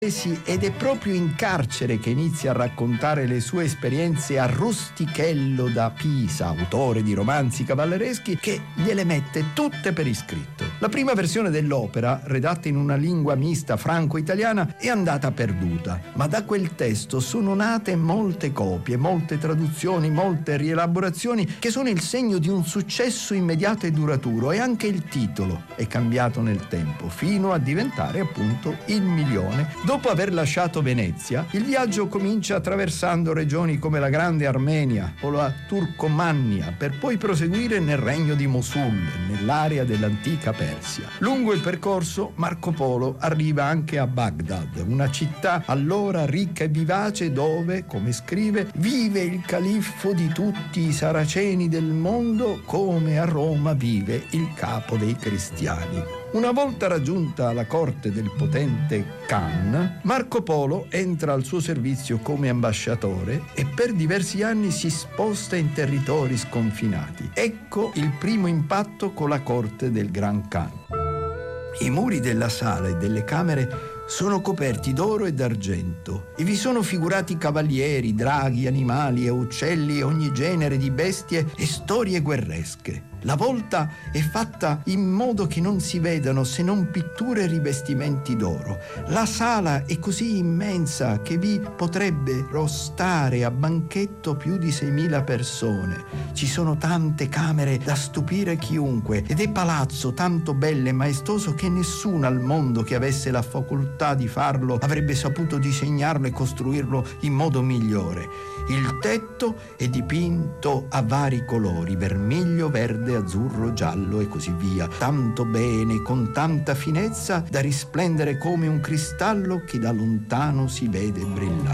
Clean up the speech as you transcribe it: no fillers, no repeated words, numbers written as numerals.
ed è proprio in carcere che inizia a raccontare le sue esperienze a Rustichello da Pisa, autore di romanzi cavallereschi, che gliele mette tutte per iscritto. La prima versione dell'opera, redatta in una lingua mista franco-italiana, è andata perduta, ma da quel testo sono nate molte copie, molte traduzioni, molte rielaborazioni che sono il segno di un successo immediato e duraturo, e anche il titolo è cambiato nel tempo fino a diventare appunto Il Milione. Dopo aver lasciato Venezia, il viaggio comincia attraversando regioni come la Grande Armenia o la Turcomannia, per poi proseguire nel regno di Mosul, nell'area dell'antica Persia. Lungo il percorso, Marco Polo arriva anche a Baghdad, una città allora ricca e vivace dove, come scrive, vive il califfo di tutti i saraceni del mondo come a Roma vive il capo dei cristiani. Una volta raggiunta la corte del potente Khan, Marco Polo entra al suo servizio come ambasciatore e per diversi anni si sposta in territori sconfinati. Ecco il primo impatto con la corte del Gran Khan. I muri della sala e delle camere sono coperti d'oro e d'argento e vi sono figurati cavalieri, draghi, animali e uccelli e ogni genere di bestie e storie guerresche. La volta è fatta in modo che non si vedano se non pitture e rivestimenti d'oro. La sala è così immensa che vi potrebbero stare a banchetto più di 6.000 persone. Ci sono tante camere da stupire chiunque ed è palazzo tanto bello e maestoso che nessuno al mondo che avesse la facoltà di farlo avrebbe saputo disegnarlo e costruirlo in modo migliore. Il tetto è dipinto a vari colori, vermiglio, verde, azzurro, giallo e così via, tanto bene, con tanta finezza da risplendere come un cristallo che da lontano si vede brillare.